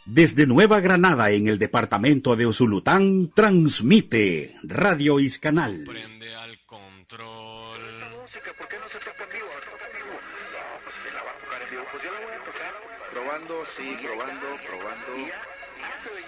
Desde Nueva Granada, en el departamento de Usulután, transmite Radio Iscanal. Prende al control. Esta música, ¿por qué no se toca en vivo? No, pues que la va a tocar en vivo. Pues yo la voy a tocar. Probando, sí, probando.